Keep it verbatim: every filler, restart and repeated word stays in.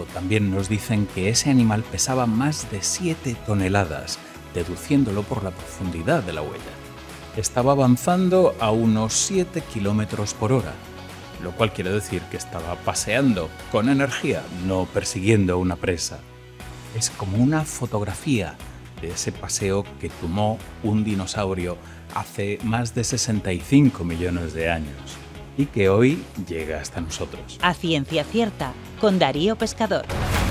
embargo, también nos dicen que ese animal pesaba más de siete toneladas, deduciéndolo por la profundidad de la huella. Estaba avanzando a unos siete kilómetros por hora, lo cual quiere decir que estaba paseando con energía, no persiguiendo a una presa. Es como una fotografía de ese paseo que tomó un dinosaurio hace más de sesenta y cinco millones de años y que hoy llega hasta nosotros. A ciencia cierta, con Darío Pescador.